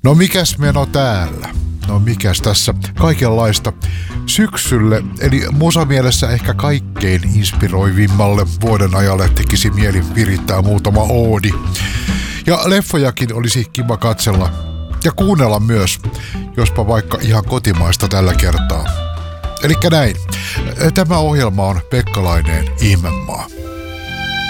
No mikäs meno täällä? No mikäs tässä kaikenlaista syksylle, eli musamielessä ehkä kaikkein inspiroivimmalle vuoden ajalle tekisi mieli virittää muutama oodi. Ja leffojakin olisi kiva katsella ja kuunnella myös, jospa vaikka ihan kotimaista tällä kertaa. Elikkä näin, tämä ohjelma on Pekka Laineen Ihmemaa.